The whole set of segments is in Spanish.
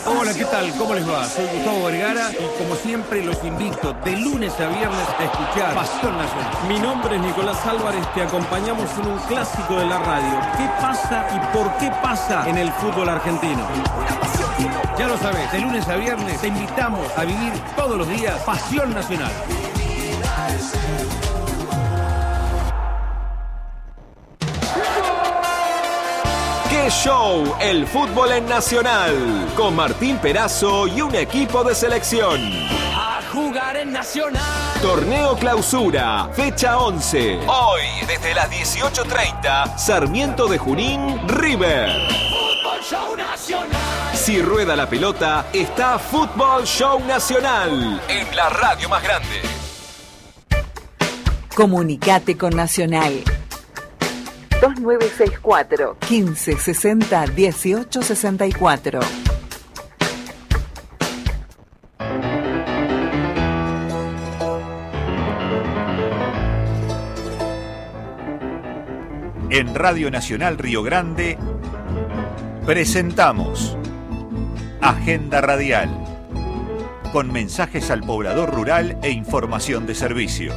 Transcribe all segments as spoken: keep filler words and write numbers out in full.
Hola, ¿qué tal? ¿Cómo les va? Soy Gustavo Vergara y como siempre los invito de lunes a viernes a escuchar Pasión Nacional. Mi nombre es Nicolás Álvarez, te acompañamos en un clásico de la radio. ¿Qué pasa y por qué pasa en el fútbol argentino? Ya lo sabés, de lunes a viernes te invitamos a vivir todos los días Pasión Nacional. ¡Qué show! El fútbol en Nacional, con Martín Perazo y un equipo de selección. A jugar en Nacional. Torneo Clausura, fecha once. Hoy, desde las dieciocho treinta, Sarmiento de Junín, River. Fútbol Show Nacional. Si rueda la pelota, está Fútbol Show Nacional, en la radio más grande. Comunicate con Nacional. dos nueve seis cuatro, quince sesenta, dieciocho sesenta y cuatro. En Radio Nacional Río Grande presentamos Agenda Radial, con mensajes al poblador rural e información de servicio.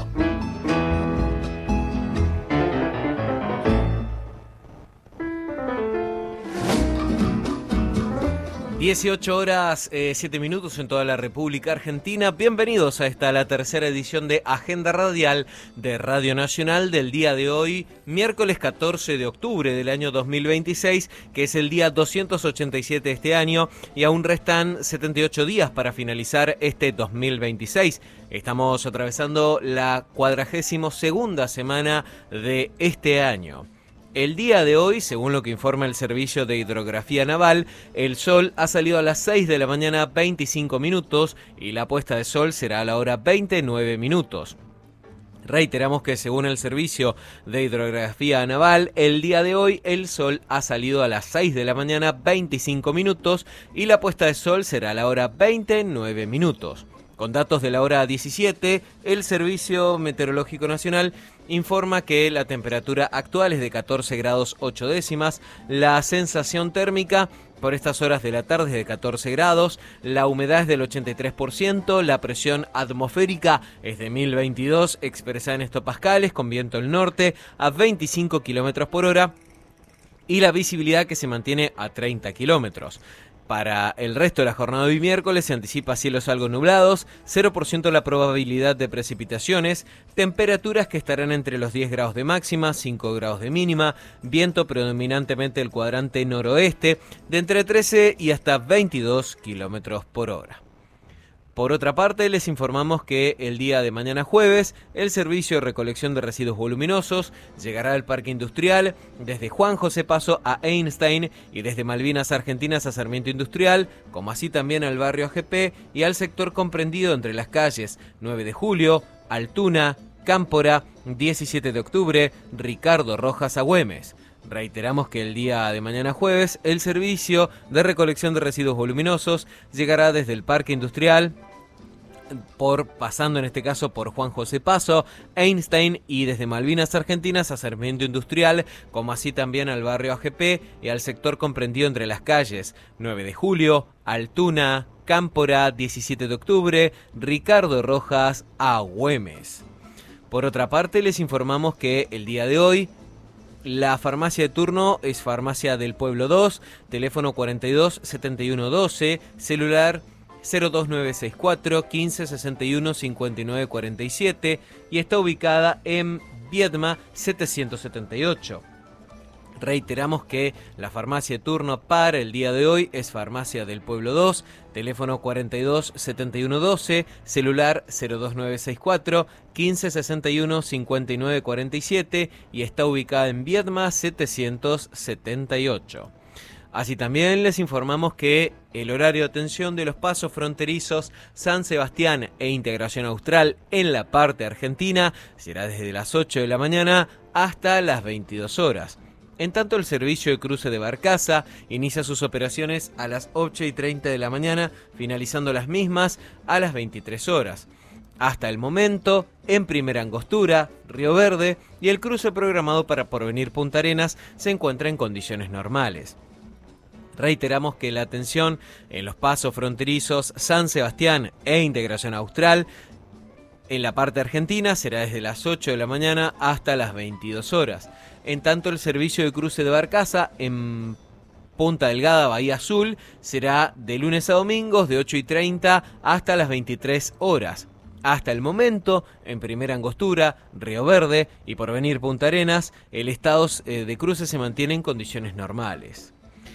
dieciocho horas, eh, siete minutos en toda la República Argentina. Bienvenidos a esta, la tercera edición de Agenda Radial de Radio Nacional del día de hoy, miércoles catorce de octubre del año dos mil veintiséis, que es el día doscientos ochenta y siete de este año, y aún restan setenta y ocho días para finalizar este dos mil veintiséis. Estamos atravesando la cuadragésimo segunda semana de este año. El día de hoy, según lo que informa el Servicio de Hidrografía Naval, el sol ha salido a las seis de la mañana veinticinco minutos y la puesta de sol será a la hora veintinueve minutos. Reiteramos que según el Servicio de Hidrografía Naval, el día de hoy el sol ha salido a las seis de la mañana veinticinco minutos y la puesta de sol será a la hora veintinueve minutos. Con datos de la hora diecisiete, el Servicio Meteorológico Nacional informa que la temperatura actual es de catorce grados ocho décimas, la sensación térmica por estas horas de la tarde es de catorce grados, la humedad es del ochenta y tres por ciento, la presión atmosférica es de mil veintidós expresada en hectopascales con viento del norte a veinticinco kilómetros por hora y la visibilidad que se mantiene a treinta kilómetros. Para el resto de la jornada de hoy miércoles se anticipa cielos algo nublados, cero por ciento la probabilidad de precipitaciones, temperaturas que estarán entre los diez grados de máxima, cinco grados de mínima, viento predominantemente del cuadrante noroeste, de entre trece y hasta veintidós kilómetros por hora. Por otra parte, les informamos que el día de mañana jueves, el servicio de recolección de residuos voluminosos llegará al Parque Industrial desde Juan José Paso a Einstein y desde Malvinas Argentinas a Sarmiento Industrial, como así también al barrio A G P y al sector comprendido entre las calles nueve de julio, Altuna, Cámpora, diecisiete de octubre, Ricardo Rojas a Güemes. Reiteramos que el día de mañana jueves el servicio de recolección de residuos voluminosos llegará desde el Parque Industrial, por pasando en este caso por Juan José Paso, Einstein y desde Malvinas Argentinas a Sarmiento Industrial, como así también al barrio A G P y al sector comprendido entre las calles nueve de julio, Altuna, Cámpora, diecisiete de octubre, Ricardo Rojas a Güemes. Por otra parte, les informamos que el día de hoy la farmacia de turno es Farmacia del Pueblo dos, teléfono cuarenta y dos, setenta y uno doce, celular cero dos nueve seis cuatro, quince sesenta y uno, cincuenta y nueve cuarenta y siete y está ubicada en Viedma setecientos setenta y ocho. Reiteramos que la farmacia de turno para el día de hoy es Farmacia del Pueblo dos, teléfono cuarenta y dos, setenta y uno doce, celular cero dos nueve seis cuatro, quince sesenta y uno, cincuenta y nueve cuarenta y siete y está ubicada en Viedma setecientos setenta y ocho. Así también les informamos que el horario de atención de los pasos fronterizos San Sebastián e Integración Austral en la parte argentina será desde las ocho de la mañana hasta las veintidós horas. En tanto, el servicio de cruce de Barcaza inicia sus operaciones a las ocho y treinta de la mañana, finalizando las mismas a las veintitrés horas. Hasta el momento, en Primera Angostura, Río Verde y el cruce programado para Porvenir Punta Arenas se encuentra en condiciones normales. Reiteramos que la atención en los pasos fronterizos San Sebastián e Integración Austral en la parte argentina será desde las ocho de la mañana hasta las veintidós horas. En tanto, el servicio de cruce de barcaza en Punta Delgada, Bahía Azul, será de lunes a domingos de ocho y treinta hasta las veintitrés horas. Hasta el momento, en Primera Angostura, Río Verde y Porvenir Punta Arenas, el estado de cruce se mantiene en condiciones normales.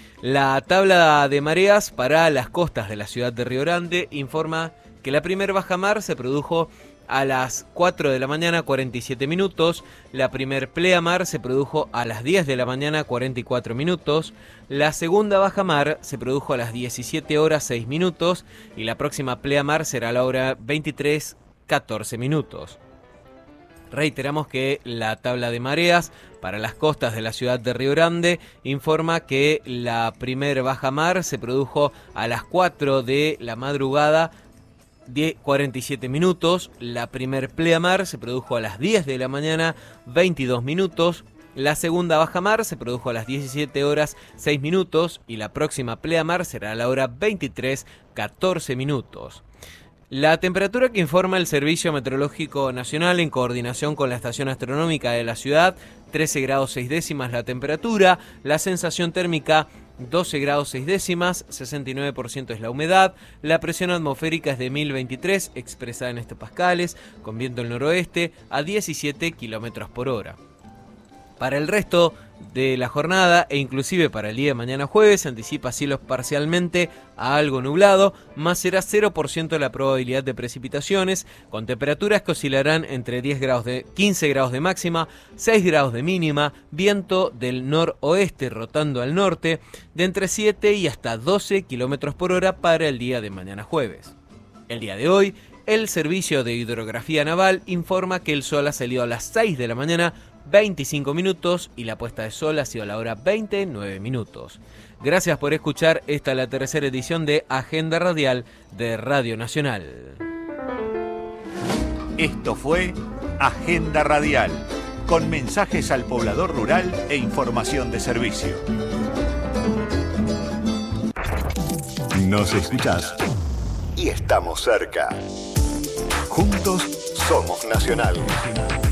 La tabla de mareas para las costas de la ciudad de Río Grande informa que la primer bajamar se produjo a las cuatro de la mañana cuarenta y siete minutos, la primer pleamar se produjo a las diez de la mañana cuarenta y cuatro minutos, la segunda bajamar se produjo a las diecisiete horas seis minutos y la próxima pleamar será a la hora veintitrés catorce minutos. Reiteramos que la tabla de mareas para las costas de la ciudad de Río Grande informa que la primer bajamar se produjo a las cuatro de la madrugada cuarenta y siete minutos, la primer pleamar se produjo a las diez de la mañana veintidós minutos, la segunda bajamar se produjo a las diecisiete horas seis minutos y la próxima pleamar será a la hora veintitrés catorce minutos. La temperatura que informa el Servicio Meteorológico Nacional en coordinación con la Estación Astronómica de la ciudad, trece grados seis décimas la temperatura, la sensación térmica doce grados seis décimas, sesenta y nueve por ciento es la humedad, la presión atmosférica es de mil veintitrés, expresada en hectopascales, con viento del noroeste a diecisiete kilómetros por hora. Para el resto de la jornada e inclusive para el día de mañana jueves se anticipa cielos parcialmente a algo nublado, más será cero por ciento la probabilidad de precipitaciones, con temperaturas que oscilarán entre diez grados de, quince grados de máxima, seis grados de mínima, viento del noroeste rotando al norte, de entre siete y hasta doce kilómetros por hora para el día de mañana jueves. El día de hoy, el Servicio de Hidrografía Naval informa que el sol ha salido a las seis de la mañana, veinticinco minutos y la puesta de sol ha sido a la hora veintinueve minutos. Gracias por escuchar esta la tercera edición de Agenda Radial de Radio Nacional. Esto fue Agenda Radial, con mensajes al poblador rural e información de servicio. Nos escuchás y estamos cerca. Juntos somos Nacional.